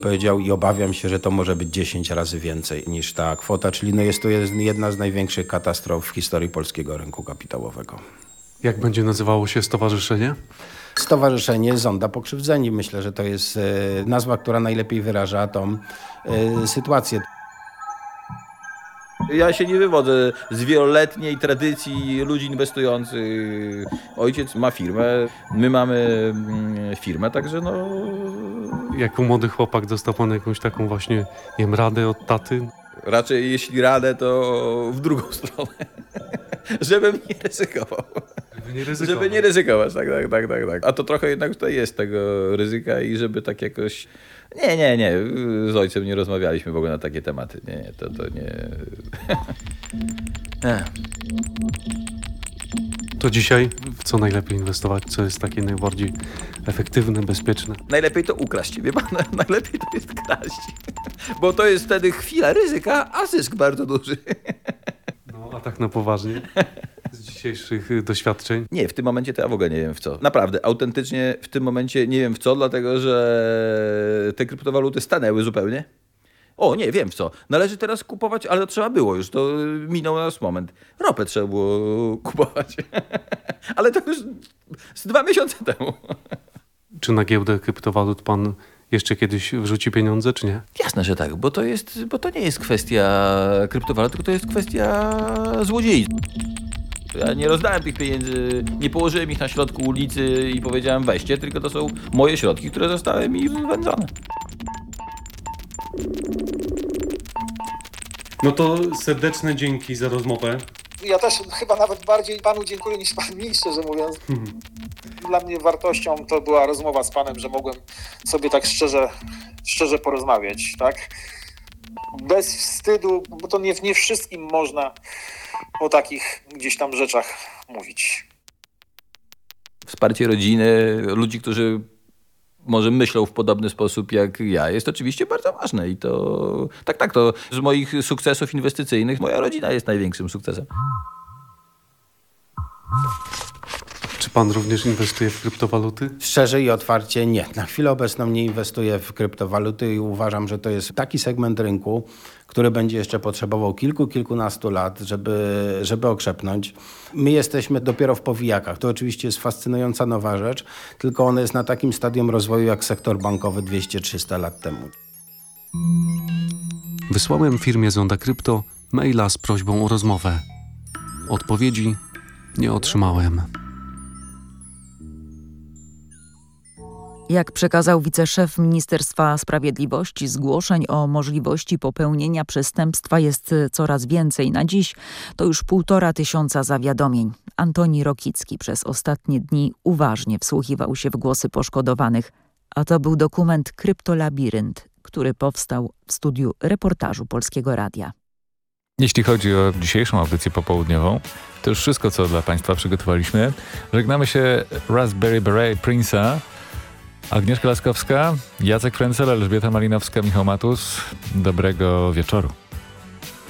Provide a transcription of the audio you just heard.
Powiedział i obawiam się, że to może być 10 razy więcej niż ta kwota, czyli jest to jedna z największych katastrof w historii polskiego rynku kapitałowego. Jak będzie nazywało się stowarzyszenie? Stowarzyszenie Zonda Pokrzywdzeni. Myślę, że to jest nazwa, która najlepiej wyraża tą sytuację. Ja się nie wywodzę z wieloletniej tradycji ludzi inwestujących. Ojciec ma firmę, my mamy firmę, także no... Jako młody chłopak dostał pan jakąś taką właśnie, nie wiem, radę od taty? Raczej jeśli radę, to w drugą stronę. Żebym nie ryzykował. Żeby nie ryzykować, tak. A to trochę jednak tutaj jest tego ryzyka i żeby tak jakoś... Nie. Z ojcem nie rozmawialiśmy w ogóle na takie tematy. Nie, to nie... To dzisiaj w co najlepiej inwestować? Co jest takie najbardziej efektywne, bezpieczne? Najlepiej to ukraść, wie pan? Najlepiej to jest kraść. Bo to jest wtedy chwila ryzyka, a zysk bardzo duży. No, a tak na poważnie? Z dzisiejszych doświadczeń? Nie, w tym momencie to ja w ogóle nie wiem w co. Naprawdę, autentycznie w tym momencie nie wiem w co, dlatego że te kryptowaluty stanęły zupełnie. O, nie, wiem w co. Należy teraz kupować, ale to trzeba było już, to minął nas moment. Ropę trzeba było kupować. Ale to już z 2 miesiące temu. Czy na giełdę kryptowalut pan jeszcze kiedyś wrzuci pieniądze, czy nie? Jasne, że tak, bo to nie jest kwestia kryptowalut, tylko to jest kwestia złodziejstwa. Ja nie rozdałem tych pieniędzy, nie położyłem ich na środku ulicy i powiedziałem weźcie, tylko to są moje środki, które zostały mi zwędzone. No to serdeczne dzięki za rozmowę. Ja też chyba nawet bardziej panu dziękuję niż pan mi, szczerze mówiąc. Dla mnie wartością to była rozmowa z panem, że mogłem sobie tak szczerze porozmawiać, tak? Bez wstydu, bo to nie wszystkim można o takich gdzieś tam rzeczach mówić. Wsparcie rodziny, ludzi, którzy może myślą w podobny sposób jak ja, jest oczywiście bardzo ważne i to tak, to z moich sukcesów inwestycyjnych moja rodzina jest największym sukcesem. Czy pan również inwestuje w kryptowaluty? Szczerze i otwarcie nie. Na chwilę obecną nie inwestuję w kryptowaluty i uważam, że to jest taki segment rynku, który będzie jeszcze potrzebował kilkunastu lat, żeby okrzepnąć. My jesteśmy dopiero w powijakach. To oczywiście jest fascynująca nowa rzecz, tylko ona jest na takim stadium rozwoju jak sektor bankowy 200-300 lat temu. Wysłałem firmie Zonda Krypto maila z prośbą o rozmowę. Odpowiedzi nie otrzymałem. Jak przekazał wiceszef Ministerstwa Sprawiedliwości, zgłoszeń o możliwości popełnienia przestępstwa jest coraz więcej. Na dziś to już 1500 zawiadomień. Antoni Rokicki przez ostatnie dni uważnie wsłuchiwał się w głosy poszkodowanych, a to był dokument Kryptolabirynt, który powstał w studiu reportażu Polskiego Radia. Jeśli chodzi o dzisiejszą audycję popołudniową, to już wszystko, co dla Państwa przygotowaliśmy. Żegnamy się Raspberry Beret Prince'a, Agnieszka Laskowska, Jacek Frencel, Elżbieta Malinowska, Michał Matus. Dobrego wieczoru.